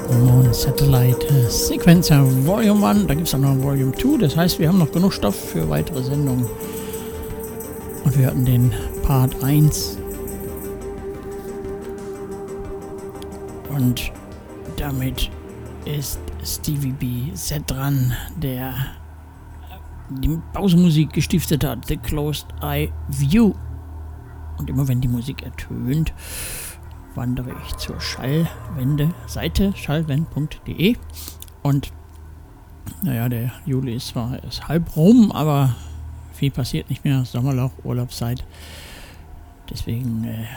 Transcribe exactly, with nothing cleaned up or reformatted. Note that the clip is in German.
Moon Satellite Sequencer Volume eins, da gibt es auch noch Volume zwei, das heißt, wir haben noch genug Stoff für weitere Sendungen. Und wir hatten den Part eins. Und damit ist Stevie B. Z dran, der die Pausenmusik gestiftet hat, The Closed Eye View. Und immer wenn die Musik ertönt, wandere ich zur Schallwende-Seite, schallwend punkt de. Und naja, der Juli ist zwar ist halb rum, aber viel passiert nicht mehr. Sommerloch, Urlaubszeit. Deswegen äh,